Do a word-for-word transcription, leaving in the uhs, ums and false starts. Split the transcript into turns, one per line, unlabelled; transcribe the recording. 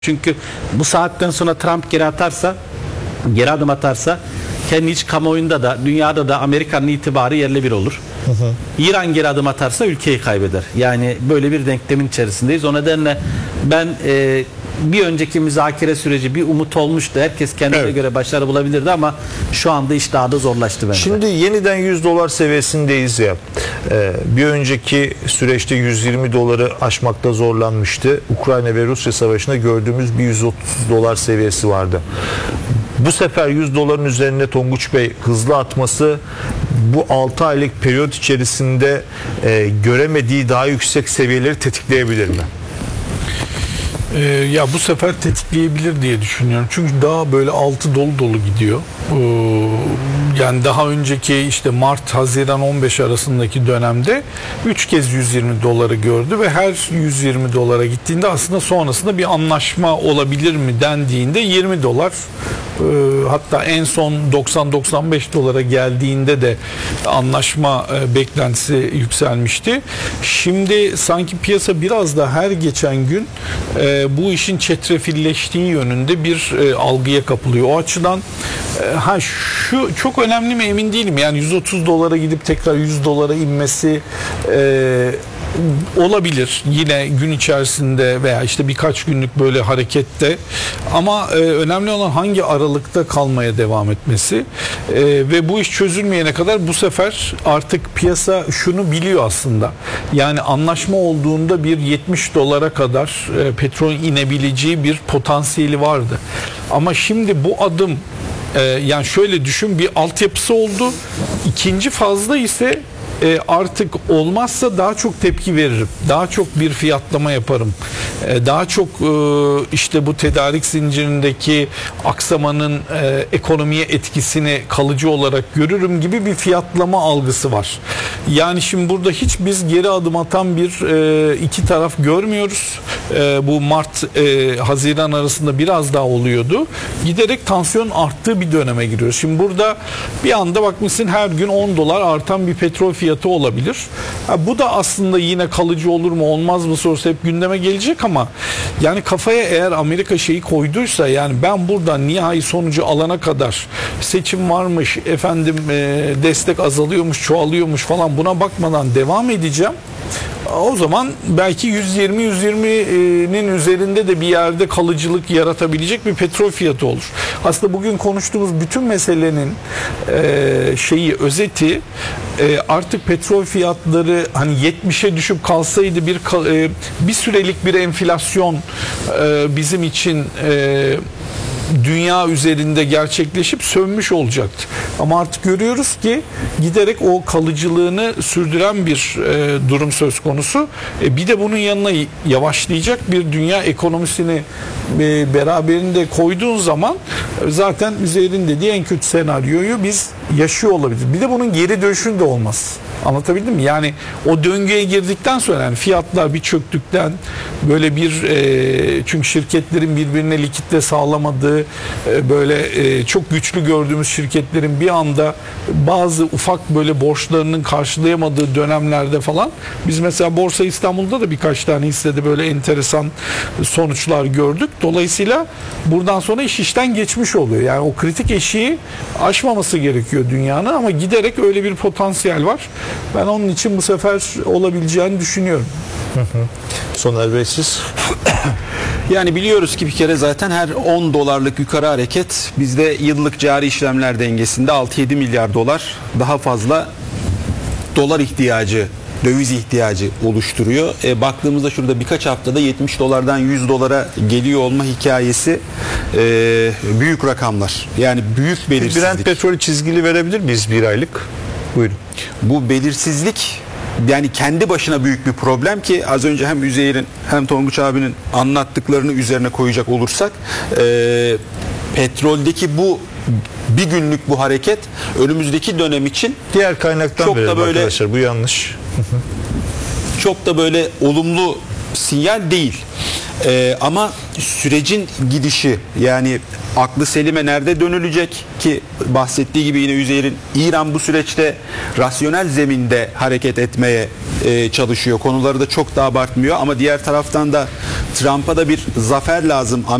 Çünkü bu saatten sonra Trump geri atarsa, geri adım atarsa kendi iç kamuoyunda da dünyada da Amerika'nın itibarı yerle bir olur. Hı hı. İran geri adım atarsa ülkeyi kaybeder. Yani böyle bir denklemin içerisindeyiz. O nedenle ben e, bir önceki müzakere süreci bir umut olmuştu. Herkes kendine evet. göre başarı bulabilirdi ama şu anda iş daha da zorlaştı bence.
Şimdi yeniden yüz dolar seviyesindeyiz ya. Ee, bir önceki süreçte yüz yirmi doları aşmakta zorlanmıştı. Ukrayna ve Rusya savaşında gördüğümüz bir yüz otuz dolar seviyesi vardı. Bu sefer yüz doların üzerine Tonguç Bey hızlı atması bu altı aylık periyot içerisinde e, göremediği daha yüksek seviyeleri tetikleyebilir mi?
Ee, ya bu sefer tetikleyebilir diye düşünüyorum. Çünkü daha böyle altı dolu dolu gidiyor. Ee, yani daha önceki işte Mart Haziran on beş arasındaki dönemde üç kez yüz yirmi doları gördü ve her yüz yirmi dolara gittiğinde aslında sonrasında bir anlaşma olabilir mi dendiğinde yirmi dolar, e, hatta en son doksan doksan beş dolara geldiğinde de anlaşma e, beklentisi yükselmişti. Şimdi sanki piyasa biraz da her geçen gün e, bu işin çetrefilleştiği yönünde bir e, algıya kapılıyor. O açıdan e, ha şu çok önemli mi emin değilim. Yani yüz otuz dolara gidip tekrar yüz dolara inmesi e, olabilir yine gün içerisinde veya işte birkaç günlük böyle harekette, ama e, önemli olan hangi aralıkta kalmaya devam etmesi e, ve bu iş çözülmeyene kadar bu sefer artık piyasa şunu biliyor aslında, yani anlaşma olduğunda bir yetmiş dolara kadar e, petrol inebileceği bir potansiyeli vardı, ama şimdi bu adım e, yani şöyle düşün, bir altyapısı oldu, ikinci fazla ise E artık olmazsa daha çok tepki veririm. Daha çok bir fiyatlama yaparım. E daha çok e, işte bu tedarik zincirindeki aksamanın e, ekonomiye etkisini kalıcı olarak görürüm gibi bir fiyatlama algısı var. Yani şimdi burada hiç biz geri adım atan bir e, iki taraf görmüyoruz. E, bu Mart e, Haziran arasında biraz daha oluyordu. Giderek tansiyon arttığı bir döneme giriyoruz. Şimdi burada bir anda bakmışsın her gün on dolar artan bir petrol fiyatı olabilir. Ha, bu da aslında yine kalıcı olur mu olmaz mı sorusu hep gündeme gelecek, ama yani kafaya eğer Amerika şeyi koyduysa, yani ben buradan nihai sonucu alana kadar seçim varmış efendim, e, destek azalıyormuş çoğalıyormuş falan, buna bakmadan devam edeceğim, o zaman belki yüz yirmi yüz yirminin üzerinde de bir yerde kalıcılık yaratabilecek bir petrol fiyatı olur. Aslında bugün konuştuğumuz bütün meselenin e, şeyi özeti, e, artık petrol fiyatları hani yetmişe düşüp kalsaydı bir e, bir sürelik bir enflasyon e, bizim için e, dünya üzerinde gerçekleşip sönmüş olacaktı. Ama artık görüyoruz ki giderek o kalıcılığını sürdüren bir e, durum söz konusu. E, bir de bunun yanına yavaşlayacak bir dünya ekonomisini e, beraberinde koyduğun zaman e, zaten Üzeyir'in dediği en kötü senaryoyu biz yaşıyor olabiliriz. Bir de bunun geri dönüşü de olmaz. Anlatabildim mi? Yani o döngüye girdikten sonra, yani fiyatlar bir çöktükten böyle bir e, çünkü şirketlerin birbirine likitte sağlamadığı, e, böyle e, çok güçlü gördüğümüz şirketlerin bir anda bazı ufak böyle borçlarının karşılayamadığı dönemlerde falan, biz mesela Borsa İstanbul'da da birkaç tane hissede böyle enteresan sonuçlar gördük. Dolayısıyla buradan sonra iş işten geçmiş oluyor. Yani o kritik eşiği aşmaması gerekiyor dünyanın, ama giderek öyle bir potansiyel var. Ben onun için bu sefer olabileceğini düşünüyorum.
Soner Bey, siz?
Yani biliyoruz ki bir kere zaten her on dolarlık yukarı hareket bizde yıllık cari işlemler dengesinde altı yedi milyar dolar daha fazla dolar ihtiyacı, döviz ihtiyacı oluşturuyor. E, baktığımızda şurada birkaç haftada yetmiş dolardan yüz dolara geliyor olma hikayesi e, büyük rakamlar. Yani büyük belirsizlik.
Brent petrolü çizgili verebilir miyiz bir aylık? Buyurun.
Bu belirsizlik yani kendi başına büyük bir problem ki az önce hem Üzeyir'in hem Tonguç abinin anlattıklarını üzerine koyacak olursak e, petroldeki bu bir günlük bu hareket önümüzdeki dönem için
diğer kaynaktan
çok da böyle
arkadaşlar, bu yanlış.
çok da böyle olumlu sinyal değil. Ee, ama sürecin gidişi, yani aklı selime nerede dönülecek ki bahsettiği gibi yine Üzeyir'in, İran bu süreçte rasyonel zeminde hareket etmeye e, çalışıyor. Konuları da çok da abartmıyor ama diğer taraftan da Trump'a da bir zafer lazım.